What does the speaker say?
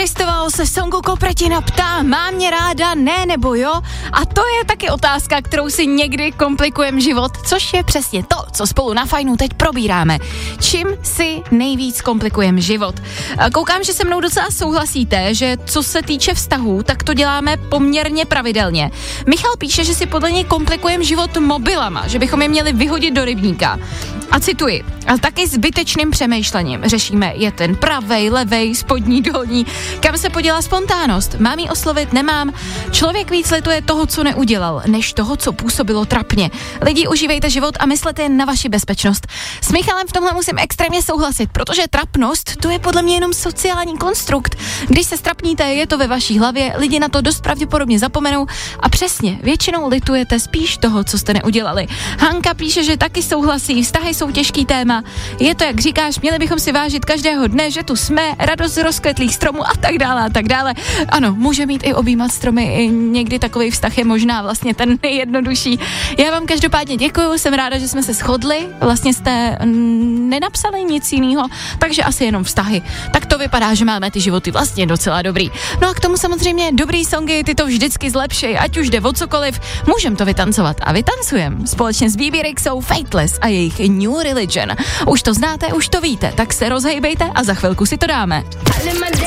Festival se songu Kopretina ptá, má mě ráda, ne nebo jo? A to je taky otázka, kterou si někdy komplikujeme život, což je přesně to, co spolu na Fajnu teď probíráme. Čím si nejvíc komplikujeme život? Koukám, že se mnou docela souhlasíte, že co se týče vztahů, tak to děláme poměrně pravidelně. Michal píše, že si podle něj komplikujeme život mobilama, že bychom je měli vyhodit do rybníka. A cituji, a taky zbytečným přemýšlením. Řešíme, je ten pravej, levej, spodní, dolní, kam se podělá spontánnost, mám jí oslovit, nemám. Člověk víc lituje toho, co neudělal, než toho, co působilo trapně. Lidi, užívejte život a myslete jen na vaši bezpečnost. S Michalem v tomhle musím extrémně souhlasit, protože trapnost, to je podle mě jenom sociální konstrukt. Když se strapníte, je to ve vaší hlavě, lidi na to dost pravděpodobně zapomenou a přesně, většinou litujete spíš toho, co jste neudělali. Hanka píše, že taky souhlasí, vztahy jsou těžký téma. Je to, jak říkáš, měli bychom si vážit každého dne, že tu jsme, radost z rozkvetlých stromů a tak dále a tak dále. Ano, může mít i objímat stromy, někdy takový vztah je možná vlastně ten nejjednodušší. Já vám každopádně děkuju, jsem ráda, že jsme se shodli, vlastně jste nenapsali nic jiného, takže asi jenom vztahy. Tak to vypadá, že máme ty životy vlastně docela dobrý. No a k tomu samozřejmě dobrý songy, ty to vždycky zlepšej, ať už jde o cokoliv, můžem to vytancovat a vytancujem společně s BB Rexou, Fateless a jejich New Religion. Už to znáte, už to víte, tak se rozhejbejte a za chvilku si to dáme.